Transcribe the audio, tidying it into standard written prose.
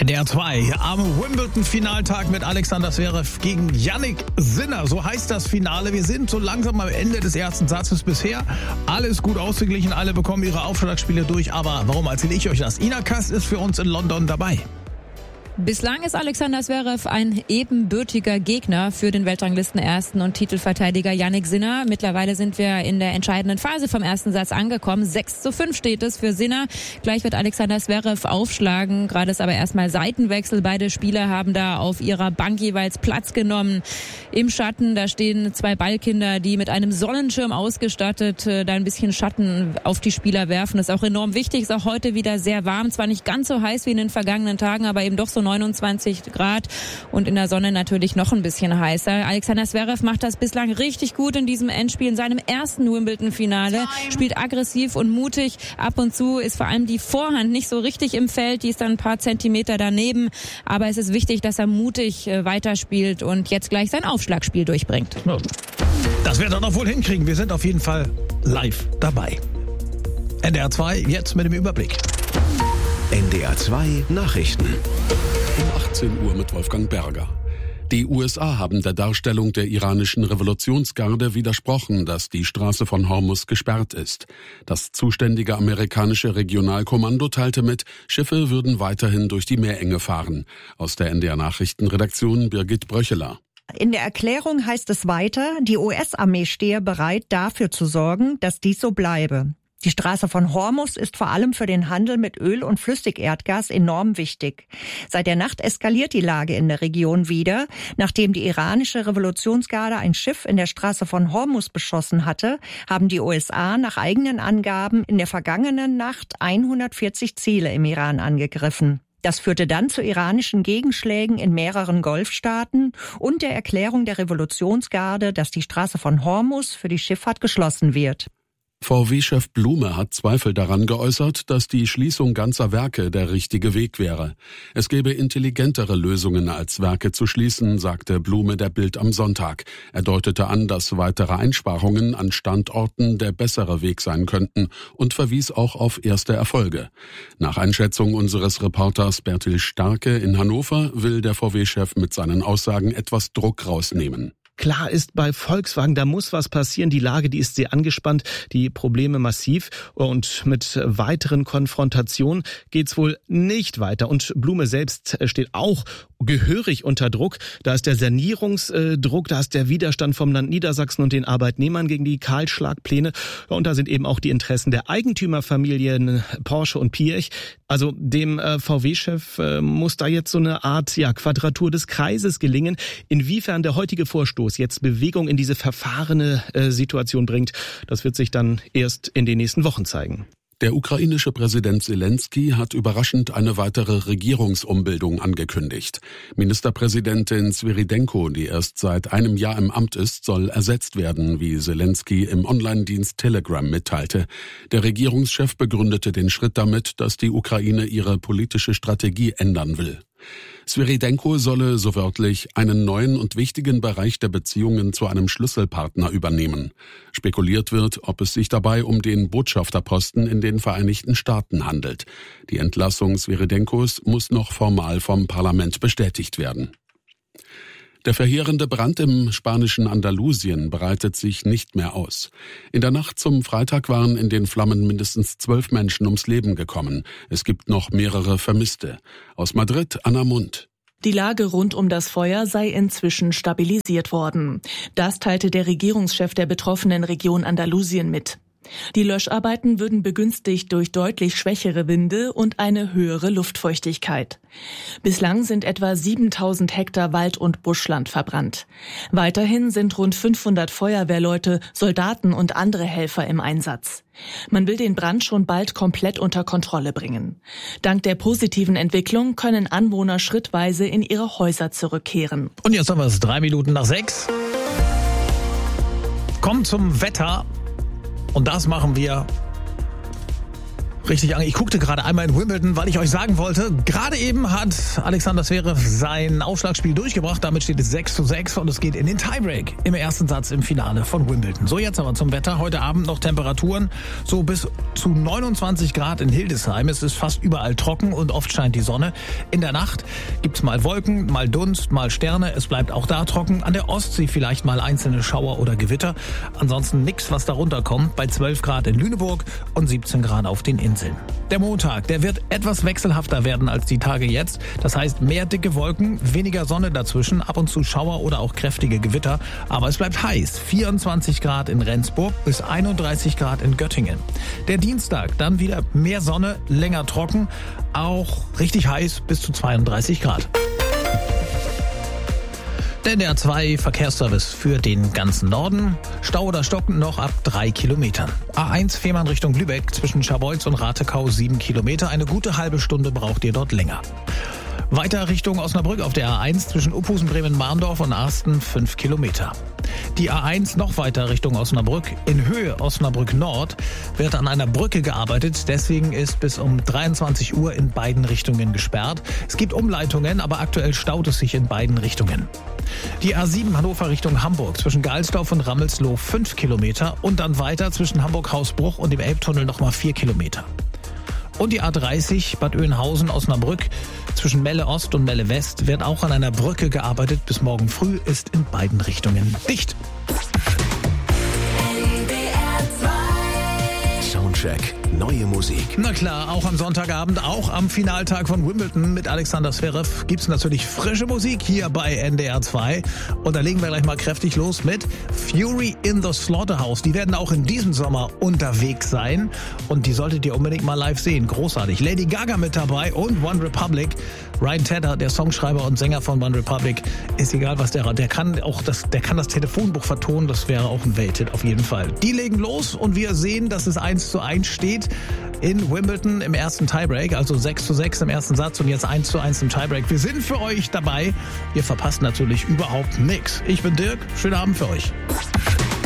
NDR 2 am Wimbledon-Finaltag mit Alexander Zverev gegen Jannik Sinner. So heißt das Finale. Wir sind so langsam am Ende des ersten Satzes bisher. Alles gut ausgeglichen, alle bekommen ihre Aufschlagspiele durch. Aber warum erzähle ich euch das? Ina Kast ist für uns in London dabei. Bislang ist Alexander Zverev ein ebenbürtiger Gegner für den Weltranglisten-Ersten und Titelverteidiger Jannik Sinner. Mittlerweile sind wir in der entscheidenden Phase vom ersten Satz angekommen. 6:5 steht es für Sinner. Gleich wird Alexander Zverev aufschlagen. Gerade ist aber erstmal Seitenwechsel. Beide Spieler haben da auf ihrer Bank jeweils Platz genommen. Im Schatten, da stehen zwei Ballkinder, die mit einem Sonnenschirm ausgestattet da ein bisschen Schatten auf die Spieler werfen. Das ist auch enorm wichtig. Ist auch heute wieder sehr warm. Zwar nicht ganz so heiß wie in den vergangenen Tagen, aber eben doch so 29 Grad und in der Sonne natürlich noch ein bisschen heißer. Alexander Zverev macht das bislang richtig gut in diesem Endspiel, in seinem ersten Wimbledon-Finale. Spielt aggressiv und mutig. Ab und zu ist vor allem die Vorhand nicht so richtig im Feld. Die ist dann ein paar Zentimeter daneben. Aber es ist wichtig, dass er mutig weiterspielt und jetzt gleich sein Aufschlagspiel durchbringt. Das wird er doch wohl hinkriegen. Wir sind auf jeden Fall live dabei. NDR 2 jetzt mit dem Überblick. NDR 2 Nachrichten. Um 18 Uhr mit Wolfgang Berger. Die USA haben der Darstellung der iranischen Revolutionsgarde widersprochen, dass die Straße von Hormuz gesperrt ist. Das zuständige amerikanische Regionalkommando teilte mit, Schiffe würden weiterhin durch die Meerenge fahren. Aus der NDR Nachrichtenredaktion Birgit Bröcheler. In der Erklärung heißt es weiter, die US-Armee stehe bereit, dafür zu sorgen, dass dies so bleibe. Die Straße von Hormuz ist vor allem für den Handel mit Öl und Flüssigerdgas enorm wichtig. Seit der Nacht eskaliert die Lage in der Region wieder. Nachdem die iranische Revolutionsgarde ein Schiff in der Straße von Hormuz beschossen hatte, haben die USA nach eigenen Angaben in der vergangenen Nacht 140 Ziele im Iran angegriffen. Das führte dann zu iranischen Gegenschlägen in mehreren Golfstaaten und der Erklärung der Revolutionsgarde, dass die Straße von Hormuz für die Schifffahrt geschlossen wird. VW-Chef Blume hat Zweifel daran geäußert, dass die Schließung ganzer Werke der richtige Weg wäre. Es gäbe intelligentere Lösungen als Werke zu schließen, sagte Blume der Bild am Sonntag. Er deutete an, dass weitere Einsparungen an Standorten der bessere Weg sein könnten und verwies auch auf erste Erfolge. Nach Einschätzung unseres Reporters Bertil Starke in Hannover will der VW-Chef mit seinen Aussagen etwas Druck rausnehmen. Klar ist bei Volkswagen, da muss was passieren. Die Lage, die ist sehr angespannt, die Probleme massiv und mit weiteren Konfrontationen geht's wohl nicht weiter. Und Blume selbst steht auch gehörig unter Druck. Da ist der Sanierungsdruck, da ist der Widerstand vom Land Niedersachsen und den Arbeitnehmern gegen die Kahlschlagpläne. Und da sind eben auch die Interessen der Eigentümerfamilien Porsche und Piech. Also dem VW-Chef muss da jetzt so eine Art Quadratur des Kreises gelingen. Inwiefern der heutige Vorstoß jetzt Bewegung in diese verfahrene Situation bringt, das wird sich dann erst in den nächsten Wochen zeigen. Der ukrainische Präsident Zelensky hat überraschend eine weitere Regierungsumbildung angekündigt. Ministerpräsidentin Svyrydenko, die erst seit einem Jahr im Amt ist, soll ersetzt werden, wie Zelensky im Online-Dienst Telegram mitteilte. Der Regierungschef begründete den Schritt damit, dass die Ukraine ihre politische Strategie ändern will. Svyrydenko solle, so wörtlich, einen neuen und wichtigen Bereich der Beziehungen zu einem Schlüsselpartner übernehmen. Spekuliert wird, ob es sich dabei um den Botschafterposten in den Vereinigten Staaten handelt. Die Entlassung Svyrydenkos muss noch formal vom Parlament bestätigt werden. Der verheerende Brand im spanischen Andalusien breitet sich nicht mehr aus. In der Nacht zum Freitag waren in den Flammen mindestens 12 Menschen ums Leben gekommen. Es gibt noch mehrere Vermisste. Aus Madrid, Anna Mund. Die Lage rund um das Feuer sei inzwischen stabilisiert worden. Das teilte der Regierungschef der betroffenen Region Andalusien mit. Die Löscharbeiten würden begünstigt durch deutlich schwächere Winde und eine höhere Luftfeuchtigkeit. Bislang sind etwa 7000 Hektar Wald- und Buschland verbrannt. Weiterhin sind rund 500 Feuerwehrleute, Soldaten und andere Helfer im Einsatz. Man will den Brand schon bald komplett unter Kontrolle bringen. Dank der positiven Entwicklung können Anwohner schrittweise in ihre Häuser zurückkehren. Und jetzt haben wir es 6:03. Kommt zum Wetter. Und das machen wir Richtig, ich guckte gerade einmal in Wimbledon, weil ich euch sagen wollte, gerade eben hat Alexander Zverev sein Aufschlagspiel durchgebracht. Damit steht es 6:6 und es geht in den Tiebreak im ersten Satz im Finale von Wimbledon. So, jetzt aber zum Wetter. Heute Abend noch Temperaturen so bis zu 29 Grad in Hildesheim. Es ist fast überall trocken und oft scheint die Sonne. In der Nacht gibt's mal Wolken, mal Dunst, mal Sterne. Es bleibt auch da trocken. An der Ostsee vielleicht mal einzelne Schauer oder Gewitter. Ansonsten nichts, was darunter kommt. Bei 12 Grad in Lüneburg und 17 Grad auf den Inseln. Der Montag, der wird etwas wechselhafter werden als die Tage jetzt. Das heißt, mehr dicke Wolken, weniger Sonne dazwischen, ab und zu Schauer oder auch kräftige Gewitter. Aber es bleibt heiß. 24 Grad in Rendsburg bis 31 Grad in Göttingen. Der Dienstag, dann wieder mehr Sonne, länger trocken, auch richtig heiß bis zu 32 Grad. Der NDR 2 Verkehrsservice für den ganzen Norden. Stau oder Stocken noch ab 3 Kilometern. A1 Fehmarn Richtung Lübeck zwischen Scharbeutz und Ratekau 7 Kilometer. Eine gute halbe Stunde braucht ihr dort länger. Weiter Richtung Osnabrück auf der A1 zwischen Uphusen, Bremen-Marndorf und Arsten 5 Kilometer. Die A1 noch weiter Richtung Osnabrück. In Höhe Osnabrück Nord wird an einer Brücke gearbeitet. Deswegen ist bis um 23 Uhr in beiden Richtungen gesperrt. Es gibt Umleitungen, aber aktuell staut es sich in beiden Richtungen. Die A7 Hannover Richtung Hamburg zwischen Geilsdorf und Rammelsloh 5 Kilometer und dann weiter zwischen Hamburg-Hausbruch und dem Elbtunnel nochmal 4 Kilometer. Und die A30 Bad Oeynhausen-Osnabrück zwischen Melle Ost und Melle West wird auch an einer Brücke gearbeitet. Bis morgen früh ist in beiden Richtungen dicht. Soundcheck. Neue Musik. Na klar, auch am Sonntagabend, auch am Finaltag von Wimbledon mit Alexander Zverev gibt's natürlich frische Musik hier bei NDR 2. Und da legen wir gleich mal kräftig los mit Fury in the Slaughterhouse. Die werden auch in diesem Sommer unterwegs sein und die solltet ihr unbedingt mal live sehen. Großartig. Lady Gaga mit dabei und One Republic. Ryan Tedder, der Songschreiber und Sänger von One Republic, ist egal was der kann das Telefonbuch vertonen, das wäre auch ein Welthit auf jeden Fall. Die legen los und wir sehen, dass es 1:1 steht in Wimbledon im ersten Tiebreak, also 6:6 im ersten Satz und jetzt 1:1 im Tiebreak. Wir sind für euch dabei. Ihr verpasst natürlich überhaupt nichts. Ich bin Dirk, schönen Abend für euch.